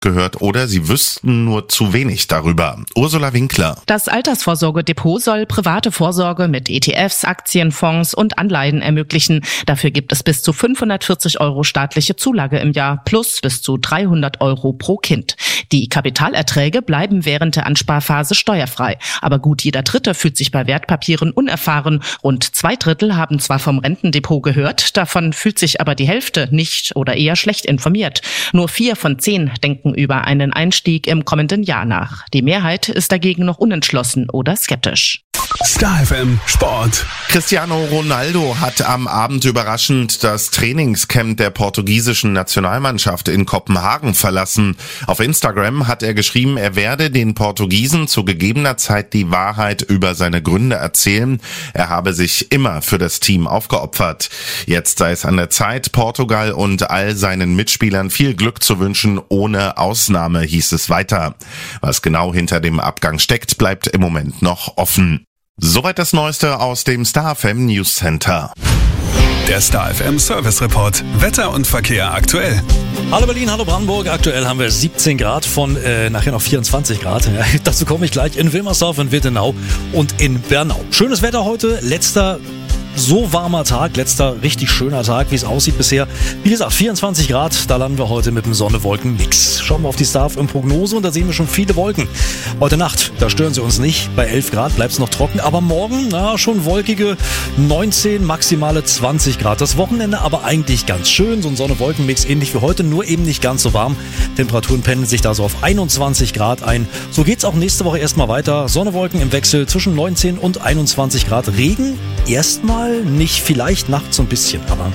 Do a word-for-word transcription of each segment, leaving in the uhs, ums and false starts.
gehört oder sie wüssten nur zu wenig darüber. Ursula Winkler. Das Altersvorsorgedepot soll private Vorsorge mit E T Fs, Aktienfonds und Anleihen ermöglichen. Dafür gibt es bis zu fünfhundertvierzig Euro staatliche Zulage im Jahr plus bis zu dreihundert Euro pro Kind. Die Kapitalerträge bleiben während der Ansparphase steuerfrei. Aber gut jeder Dritte fühlt sich bei Wertpapieren unerfahren. Rund zwei Drittel haben zwar vom Rentendepot gehört, davon fühlt sich aber die Hälfte nicht oder eher schlecht informiert. Nur vier von zehn denken über einen Einstieg im kommenden Jahr nach. Die Mehrheit ist dagegen noch unentschlossen oder skeptisch. Star F M Sport. Cristiano Ronaldo hat am Abend überraschend das Trainingscamp der portugiesischen Nationalmannschaft in Kopenhagen verlassen. Auf Instagram hat er geschrieben, er werde den Portugiesen zu gegebener Zeit die Wahrheit über seine Gründe erzählen. Er habe sich immer für das Team aufgeopfert. Jetzt sei es an der Zeit, Portugal und all seinen Mitspielern viel Glück zu wünschen, ohne Ausnahme, hieß es weiter. Was genau hinter dem Abgang steckt, bleibt im Moment noch offen. Soweit das Neueste aus dem Star F M News Center. Der Star F M Service Report. Wetter und Verkehr aktuell. Hallo Berlin, hallo Brandenburg. Aktuell haben wir siebzehn Grad von äh, nachher noch vierundzwanzig Grad. Ja, dazu komme ich gleich in Wilmersdorf, in Wittenau und in Bernau. Schönes Wetter heute, letzter so warmer Tag, letzter richtig schöner Tag, wie es aussieht bisher. Wie gesagt, vierundzwanzig Grad, da landen wir heute mit dem Sonne-Wolken-Mix. Schauen wir auf die Star F M-Prognose und da sehen wir schon viele Wolken. Heute Nacht, da stören sie uns nicht. Bei elf Grad bleibt es noch trocken, aber morgen, na, schon wolkige neunzehn, maximale zwanzig Grad. Das Wochenende aber eigentlich ganz schön, so ein Sonne-Wolken-Mix, ähnlich wie heute, nur eben nicht ganz so warm. Temperaturen pendeln sich da so auf einundzwanzig Grad ein. So geht's auch nächste Woche erstmal weiter. Sonne-Wolken im Wechsel zwischen neunzehn und einundzwanzig Grad. Regen erstmal nicht, vielleicht nachts so ein bisschen, aber...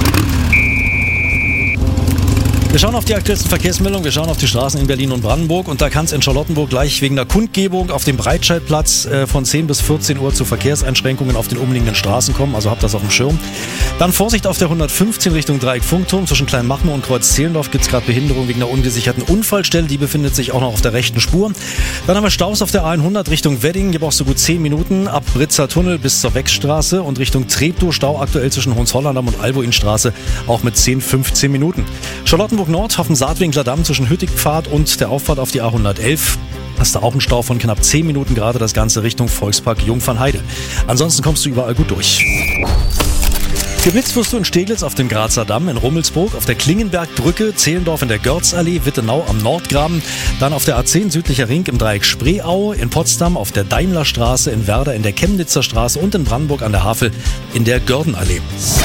Wir schauen auf die aktuellsten Verkehrsmeldungen, wir schauen auf die Straßen in Berlin und Brandenburg und da kann es in Charlottenburg gleich wegen der Kundgebung auf dem Breitscheidplatz äh, von zehn bis vierzehn Uhr zu Verkehrseinschränkungen auf den umliegenden Straßen kommen, also habt das auf dem Schirm. Dann Vorsicht auf der hundertfünfzehn Richtung Dreieck-Funkturm, zwischen Kleinmachnow und Kreuz-Zehlendorf gibt es gerade Behinderung wegen der ungesicherten Unfallstelle, die befindet sich auch noch auf der rechten Spur. Dann haben wir Staus auf der A hundert Richtung Wedding, hier brauchst du gut zehn Minuten, ab Britzer Tunnel bis zur Wechstraße und Richtung Treptow Stau aktuell zwischen Hohenzollerndamm und Albuinstraße auch mit zehn, fünfzehn Minuten. Charlottenburg Nord, Hoffen-Saatwinkler Damm zwischen Hüttigpfad und der Auffahrt auf die A hundertelf. Hast du auch einen Stau von knapp zehn Minuten, gerade das Ganze Richtung Volkspark Jungfernheide. Ansonsten kommst du überall gut durch. Geblitzt wirst du in Steglitz auf dem Grazer Damm, in Rummelsburg, auf der Klingenbergbrücke, Zehlendorf in der Görzallee, Wittenau am Nordgraben, dann auf der A zehn südlicher Ring im Dreieck Spreeau, in Potsdam auf der Daimlerstraße, in Werder in der Chemnitzer Straße und in Brandenburg an der Havel in der Gördenallee.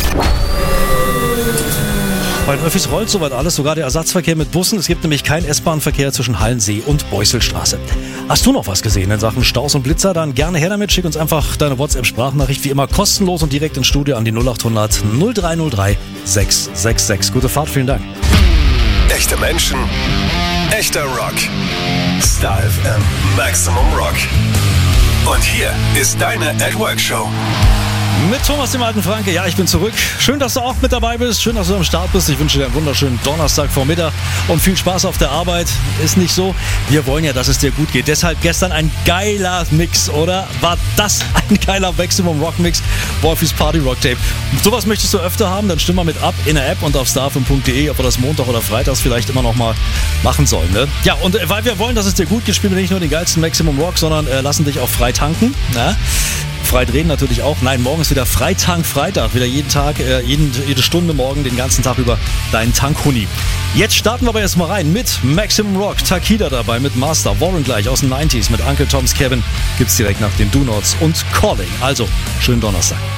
Bei den Öffis rollt soweit alles, sogar der Ersatzverkehr mit Bussen. Es gibt nämlich keinen S-Bahn-Verkehr zwischen Hallensee und Beuselstraße. Hast du noch was gesehen in Sachen Staus und Blitzer? Dann gerne her damit. Schick uns einfach deine WhatsApp-Sprachnachricht wie immer kostenlos und direkt ins Studio an die null acht hundert null drei null drei sechs sechs sechs. Gute Fahrt, vielen Dank. Echte Menschen, echter Rock. Star F M Maximum Rock. Und hier ist deine At-Work-Show. Mit Thomas, dem alten Franke. Ja, ich bin zurück. Schön, dass du auch mit dabei bist. Schön, dass du am Start bist. Ich wünsche dir einen wunderschönen Donnerstagvormittag und viel Spaß auf der Arbeit. Ist nicht so. Wir wollen ja, dass es dir gut geht. Deshalb gestern ein geiler Mix, oder? War das ein geiler Maximum Rock Mix? Wolfis Party Rock Tape. Sowas möchtest du öfter haben? Dann stimm mal mit ab in der App und auf starfm punkt de, ob wir das Montag oder Freitags vielleicht immer noch mal machen sollen. Ne? Ja, und äh, weil wir wollen, dass es dir gut geht, spielen wir nicht nur den geilsten Maximum Rock, sondern äh, lassen dich auch frei tanken. Na? Frei drehen natürlich auch. Nein, morgen ist wieder Freitank-Freitag. Wieder jeden Tag, äh, jeden, jede Stunde morgen, den ganzen Tag über deinen Tank-Huni. Jetzt starten wir aber erstmal rein mit Maximum Rock. Takida dabei mit Master. Warren gleich aus den neunziger mit Uncle Tom's Cabin. Gibt's direkt nach den Do Nots und Calling. Also, schönen Donnerstag.